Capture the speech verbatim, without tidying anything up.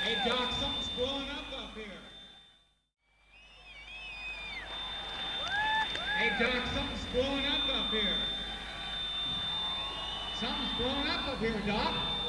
Hey, Doc, something's blowing up up here. Hey, Doc, something's blowing up up here. Something's blowing up up here, Doc.